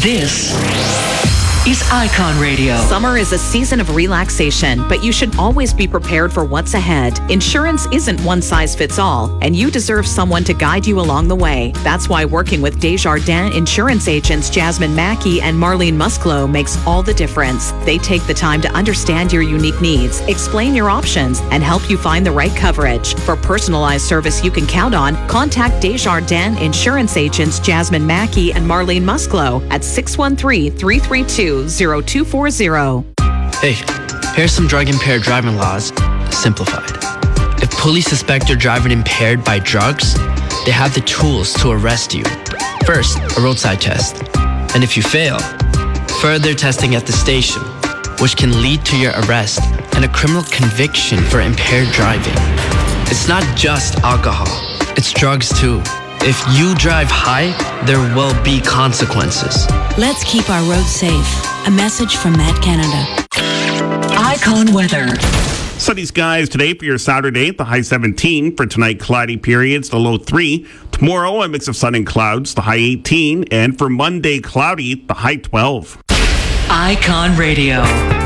This is Icon Radio. Summer is a season of relaxation, but you should always be prepared for what's ahead. Insurance isn't one size fits all, and you deserve someone to guide you along the way. That's why working with Desjardins insurance agents Jasmine Mackey and Marlene Musclo makes all the difference. They take the time to understand your unique needs, explain your options, and help you find the right coverage. For personalized service you can count on, contact Desjardins insurance agents Jasmine Mackey and Marlene Musclo at 613-332-0240. Hey, here's some drug-impaired driving laws, simplified. If police suspect you're driving impaired by drugs, they have the tools to arrest you. First, a roadside test. And if you fail, further testing at the station, which can lead to your arrest and a criminal conviction for impaired driving. It's not just alcohol, it's drugs too. If you drive high, there will be consequences. Let's keep our roads safe. A message from Met Canada. Icon weather. Sunny skies today for your Saturday, the high 17. For tonight, cloudy periods, the low 3. Tomorrow, a mix of sun and clouds, the high 18. And for Monday, cloudy, the high 12. Icon Radio.